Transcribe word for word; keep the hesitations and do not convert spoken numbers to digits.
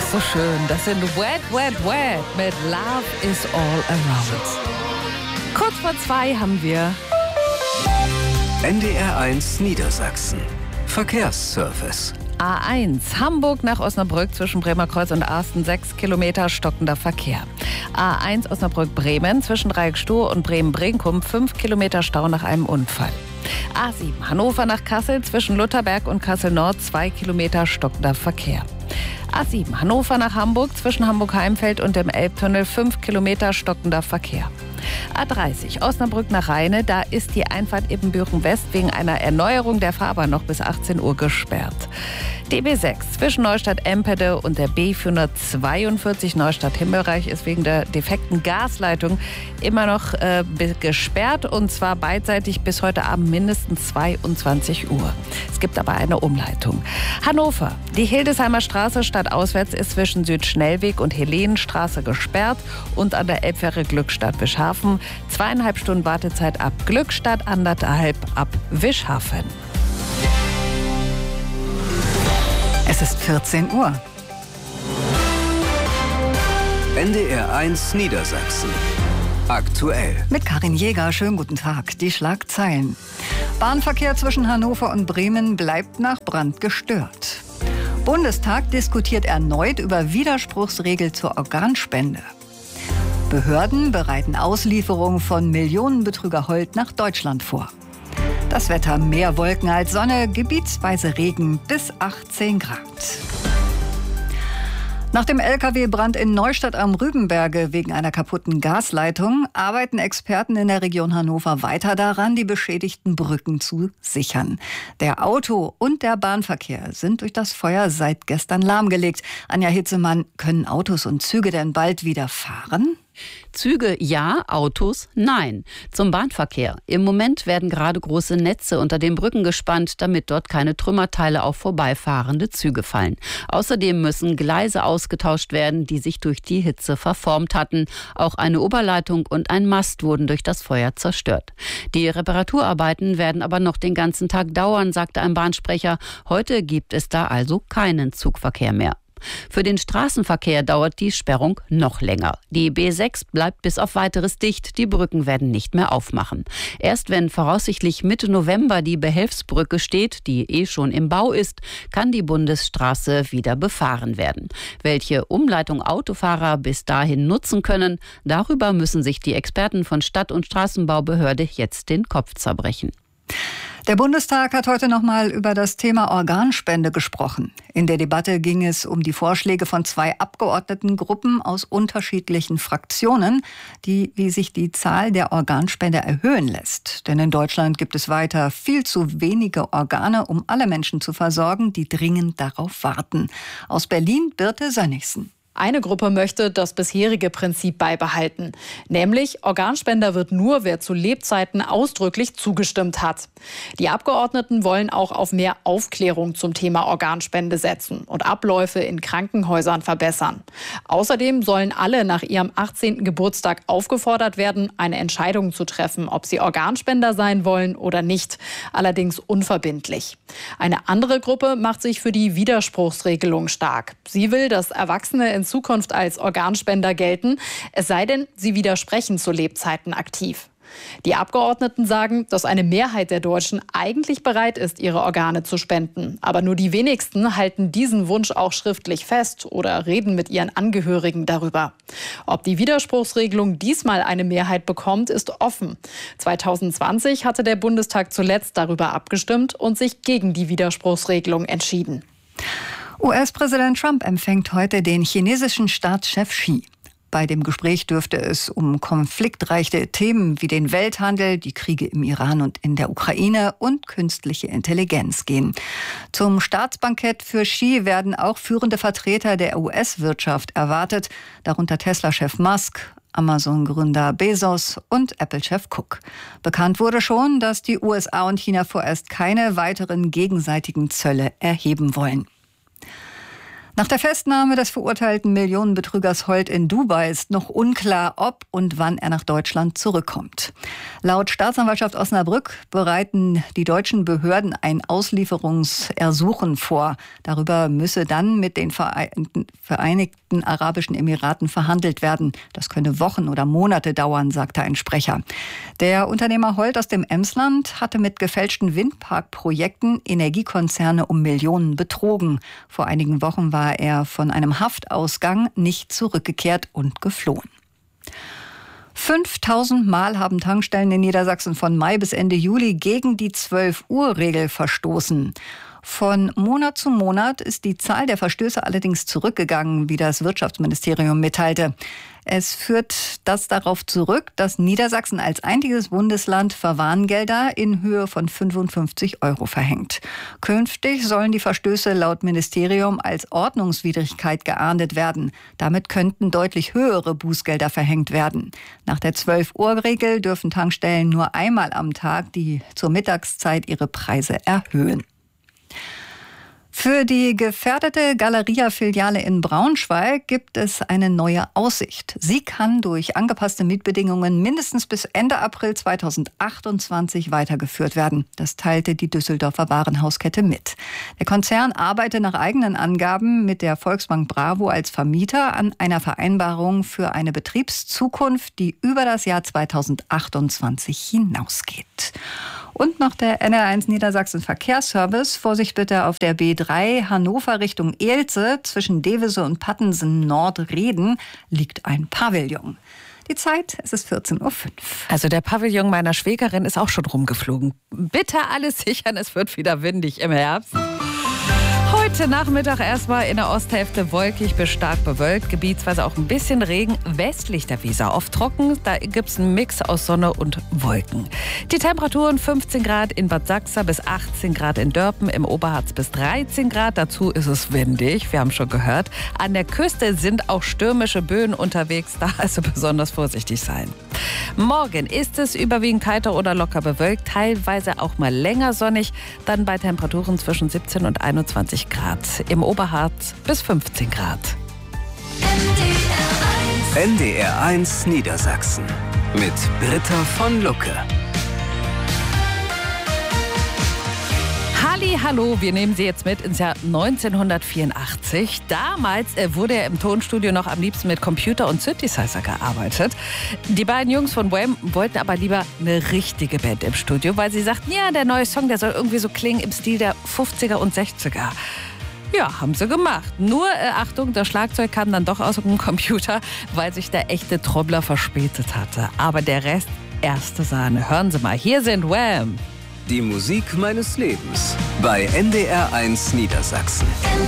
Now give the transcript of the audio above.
so schön. Das sind Wet, Wet, Wet mit Love is All Around. Kurz vor zwei haben wir N D R eins Niedersachsen. Verkehrsservice. A eins, Hamburg nach Osnabrück zwischen Bremerkreuz und Asten, sechs Kilometer stockender Verkehr. A eins Osnabrück-Bremen zwischen Dreieckstuhl und Bremen-Brinkum, fünf Kilometer Stau nach einem Unfall. A sieben, Hannover nach Kassel zwischen Lutherberg und Kassel-Nord, zwei Kilometer stockender Verkehr. A sieben, Hannover nach Hamburg zwischen Hamburg-Heimfeld und dem Elbtunnel, fünf Kilometer stockender Verkehr. A dreißig, Osnabrück nach Rheine, da ist die Einfahrt Ibbenbüren-West wegen einer Erneuerung der Fahrbahn noch bis achtzehn Uhr gesperrt. D B sechs zwischen Neustadt-Empede und der B vierhundertzweiundvierzig Neustadt-Himmelreich ist wegen der defekten Gasleitung immer noch äh, gesperrt, und zwar beidseitig bis heute Abend mindestens zweiundzwanzig Uhr. Es gibt aber eine Umleitung. Hannover, die Hildesheimer Straße stadtauswärts ist zwischen Südschnellweg und Helenenstraße gesperrt und an der Elbfähre Glückstadt-Wischhafen. Zweieinhalb Stunden Wartezeit ab Glückstadt, anderthalb ab Wischhafen. Es ist vierzehn Uhr. N D R eins Niedersachsen. Aktuell. Mit Karin Jäger, schönen guten Tag. Die Schlagzeilen. Bahnverkehr zwischen Hannover und Bremen bleibt nach Brand gestört. Bundestag diskutiert erneut über Widerspruchsregel zur Organspende. Behörden bereiten Auslieferung von Millionenbetrüger Holt nach Deutschland vor. Das Wetter: mehr Wolken als Sonne, gebietsweise Regen bis achtzehn Grad. Nach dem L K W-Brand in Neustadt am Rübenberge wegen einer kaputten Gasleitung arbeiten Experten in der Region Hannover weiter daran, die beschädigten Brücken zu sichern. Der Auto- und der Bahnverkehr sind durch das Feuer seit gestern lahmgelegt. Anja Hitzemann, können Autos und Züge denn bald wieder fahren? Züge ja, Autos nein. Zum Bahnverkehr. Im Moment werden gerade große Netze unter den Brücken gespannt, damit dort keine Trümmerteile auf vorbeifahrende Züge fallen. Außerdem müssen Gleise ausgetauscht werden, die sich durch die Hitze verformt hatten. Auch eine Oberleitung und ein Mast wurden durch das Feuer zerstört. Die Reparaturarbeiten werden aber noch den ganzen Tag dauern, sagte ein Bahnsprecher. Heute gibt es da also keinen Zugverkehr mehr. Für den Straßenverkehr dauert die Sperrung noch länger. Die B sechs bleibt bis auf Weiteres dicht, die Brücken werden nicht mehr aufmachen. Erst wenn voraussichtlich Mitte November die Behelfsbrücke steht, die eh schon im Bau ist, kann die Bundesstraße wieder befahren werden. Welche Umleitung Autofahrer bis dahin nutzen können, darüber müssen sich die Experten von Stadt- und Straßenbaubehörde jetzt den Kopf zerbrechen. Der Bundestag hat heute noch mal über das Thema Organspende gesprochen. In der Debatte ging es um die Vorschläge von zwei Abgeordnetengruppen aus unterschiedlichen Fraktionen, die, wie sich die Zahl der Organspender erhöhen lässt. Denn in Deutschland gibt es weiter viel zu wenige Organe, um alle Menschen zu versorgen, die dringend darauf warten. Aus Berlin Birte Sönnigsen. Eine Gruppe möchte das bisherige Prinzip beibehalten. Nämlich, Organspender wird nur, wer zu Lebzeiten ausdrücklich zugestimmt hat. Die Abgeordneten wollen auch auf mehr Aufklärung zum Thema Organspende setzen und Abläufe in Krankenhäusern verbessern. Außerdem sollen alle nach ihrem achtzehnten Geburtstag aufgefordert werden, eine Entscheidung zu treffen, ob sie Organspender sein wollen oder nicht. Allerdings unverbindlich. Eine andere Gruppe macht sich für die Widerspruchsregelung stark. Sie will, dass Erwachsene in Zukunft als Organspender gelten, es sei denn, sie widersprechen zu Lebzeiten aktiv. Die Abgeordneten sagen, dass eine Mehrheit der Deutschen eigentlich bereit ist, ihre Organe zu spenden. Aber nur die wenigsten halten diesen Wunsch auch schriftlich fest oder reden mit ihren Angehörigen darüber. Ob die Widerspruchsregelung diesmal eine Mehrheit bekommt, ist offen. zweitausendzwanzig hatte der Bundestag zuletzt darüber abgestimmt und sich gegen die Widerspruchsregelung entschieden. U S-Präsident Trump empfängt heute den chinesischen Staatschef Xi. Bei dem Gespräch dürfte es um konfliktreiche Themen wie den Welthandel, die Kriege im Iran und in der Ukraine und künstliche Intelligenz gehen. Zum Staatsbankett für Xi werden auch führende Vertreter der U S-Wirtschaft erwartet, darunter Tesla-Chef Musk, Amazon-Gründer Bezos und Apple-Chef Cook. Bekannt wurde schon, dass die U S A und China vorerst keine weiteren gegenseitigen Zölle erheben wollen. Nach der Festnahme des verurteilten Millionenbetrügers Holt in Dubai ist noch unklar, ob und wann er nach Deutschland zurückkommt. Laut Staatsanwaltschaft Osnabrück bereiten die deutschen Behörden ein Auslieferungsersuchen vor. Darüber müsse dann mit den Vereinigten Arabischen Emiraten verhandelt werden. Das könne Wochen oder Monate dauern, sagte ein Sprecher. Der Unternehmer Holt aus dem Emsland hatte mit gefälschten Windparkprojekten Energiekonzerne um Millionen betrogen. Vor einigen Wochen war er von einem Haftausgang nicht zurückgekehrt und geflohen. fünftausend Mal haben Tankstellen in Niedersachsen von Mai bis Ende Juli gegen die zwölf-Uhr-Regel verstoßen. Von Monat zu Monat ist die Zahl der Verstöße allerdings zurückgegangen, wie das Wirtschaftsministerium mitteilte. Es führt das darauf zurück, dass Niedersachsen als einziges Bundesland Verwarngelder in Höhe von fünfundfünfzig Euro verhängt. Künftig sollen die Verstöße laut Ministerium als Ordnungswidrigkeit geahndet werden. Damit könnten deutlich höhere Bußgelder verhängt werden. Nach der zwölf-Uhr-Regel dürfen Tankstellen nur einmal am Tag die zur Mittagszeit ihre Preise erhöhen. Für die gefährdete Galeria-Filiale in Braunschweig gibt es eine neue Aussicht. Sie kann durch angepasste Mietbedingungen mindestens bis Ende April zweitausendachtundzwanzig weitergeführt werden. Das teilte die Düsseldorfer Warenhauskette mit. Der Konzern arbeitet nach eigenen Angaben mit der Volksbank Bravo als Vermieter an einer Vereinbarung für eine Betriebszukunft, die über das Jahr zweitausendachtundzwanzig hinausgeht. Und noch der N R eins Niedersachsen Verkehrsservice. Vorsicht bitte auf der B drei Hannover Richtung Elze. Zwischen Devese und Pattensen Nordreden liegt ein Pavillon. Die Zeit, es ist vierzehn Uhr fünf. Also der Pavillon meiner Schwägerin ist auch schon rumgeflogen. Bitte alles sichern, es wird wieder windig im Herbst. Heute Nachmittag erstmal in der Osthälfte wolkig bis stark bewölkt, gebietsweise auch ein bisschen Regen westlich der Weser. Oft trocken, da gibt es einen Mix aus Sonne und Wolken. Die Temperaturen fünfzehn Grad in Bad Sachsa bis achtzehn Grad in Dörpen, im Oberharz bis dreizehn Grad. Dazu ist es windig, wir haben schon gehört. An der Küste sind auch stürmische Böen unterwegs, da also besonders vorsichtig sein. Morgen ist es überwiegend heiter oder locker bewölkt, teilweise auch mal länger sonnig, dann bei Temperaturen zwischen siebzehn und einundzwanzig Grad. Im Oberharz bis fünfzehn Grad. N D R eins Niedersachsen mit Britta von Lucke. Halli, hallo, wir nehmen Sie jetzt mit ins Jahr neunzehnhundertvierundachtzig. Damals äh, wurde er im Tonstudio noch am liebsten mit Computer und Synthesizer gearbeitet. Die beiden Jungs von Wham wollten aber lieber eine richtige Band im Studio, weil sie sagten, ja, der neue Song, der soll irgendwie so klingen im Stil der fünfziger und sechziger. Ja, haben sie gemacht. Nur, äh, Achtung, das Schlagzeug kam dann doch aus dem Computer, weil sich der echte Trommler verspätet hatte. Aber der Rest, erste Sahne. Hören Sie mal, hier sind Wham! Die Musik meines Lebens bei N D R eins Niedersachsen.